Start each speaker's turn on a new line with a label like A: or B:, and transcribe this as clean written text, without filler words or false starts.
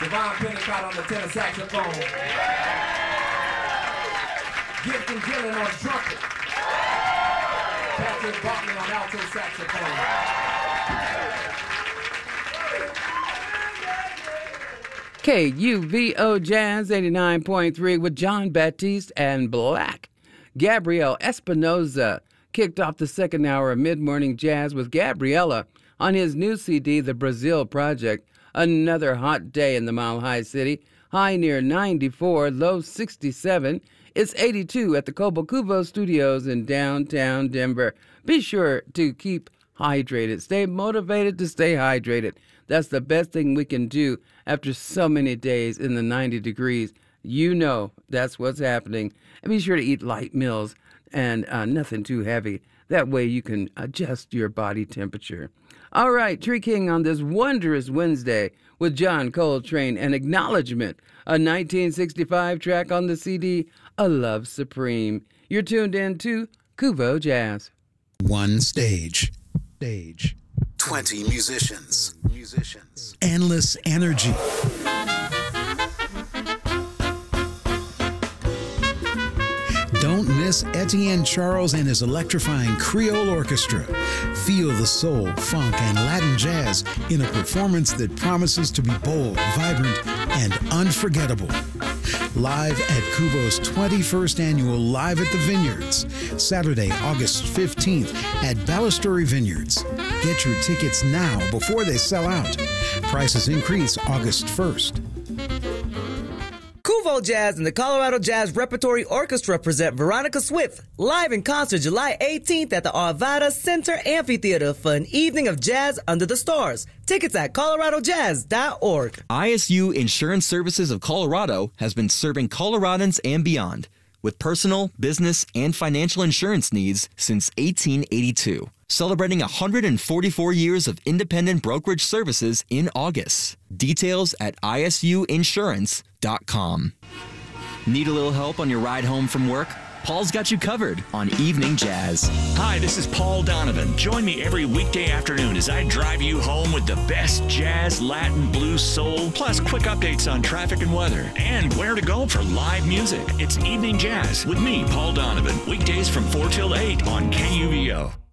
A: Devon Pennicott on the tenor saxophone. Gibson Gillen on trumpet. Patrick Bartley on alto saxophone.
B: KUVO Jazz 89.3 with John Baptiste and Black. Gabrielle Espinoza kicked off the second hour of Mid-Morning Jazz with Gabriella on his new CD, The Brazil Project. Another hot day in the Mile High City. High near 94, low 67. It's 82 at the Cobo Cubo Studios in downtown Denver. Be sure to keep hydrated. Stay motivated to stay hydrated. That's the best thing we can do after so many days in the 90 degrees. You know that's what's happening. And be sure to eat light meals and nothing too heavy. That way you can adjust your body temperature. All right, Tree King on this wondrous Wednesday with John Coltrane, an acknowledgement, a 1965 track on the CD, A Love Supreme. You're tuned in to Cuvo Jazz.
C: One stage. 20 musicians. Endless energy. Don't miss Etienne Charles and his electrifying Creole Orchestra. Feel the soul, funk, and Latin jazz in a performance that promises to be bold, vibrant, and unforgettable. Live at Cuvo's 21st annual Live at the Vineyards, Saturday, August 15th at Balustrade Vineyards. Get your tickets now before they sell out. Prices increase August 1st.
D: Cuvo Jazz and the Colorado Jazz Repertory Orchestra present Veronica Swift live in concert July 18th at the Arvada Center Amphitheater for an evening of jazz under the stars. Tickets at coloradojazz.org.
E: ISU Insurance Services of Colorado has been serving Coloradans and beyond with personal, business, and financial insurance needs since 1882. Celebrating 144 years of independent brokerage services in August. Details at isuinsurance.com. Need a little help on your ride home from work? Paul's got you covered on Evening Jazz.
F: Hi, this is Paul Donovan. Join me every weekday afternoon as I drive you home with the best jazz, Latin, blues, soul, plus quick updates on traffic and weather, and where to go for live music. It's Evening Jazz with me, Paul Donovan, weekdays from 4 till 8 on KUVO.